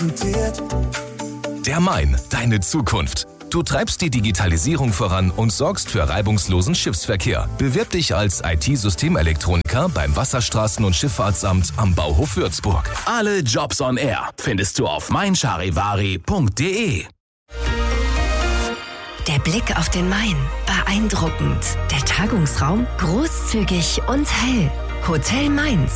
Der Main, deine Zukunft. Du treibst die Digitalisierung voran und sorgst für reibungslosen Schiffsverkehr. Bewirb dich als IT-Systemelektroniker beim Wasserstraßen- und Schifffahrtsamt am Bauhof Würzburg. Alle Jobs on Air findest du auf meincharivari.de. Der Blick auf den Main, beeindruckend. Der Tagungsraum, großzügig und hell. Hotel Mainz.